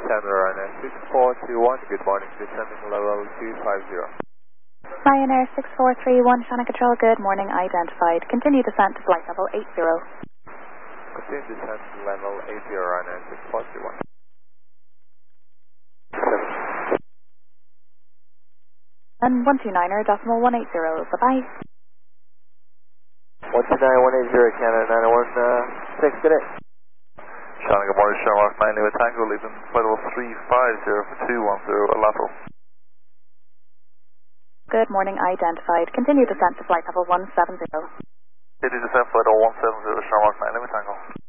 Ryanair 6421, good morning, descending level 250. Ryanair 6431, Channel Control, good morning, identified. Continue descent to flight level 80. Continue descent to level 80, Ryanair 6431. And 129er, decimal 180, bye-bye. 129, 180, Canada 916, good day. Channel, good morning, Shamrock 9 Lima Tango, leaving flight level 350 for 210, lateral. Good morning, identified. Continue descent to flight level 170. Continue descent flight level 170, Shamrock 9 Lima Tango.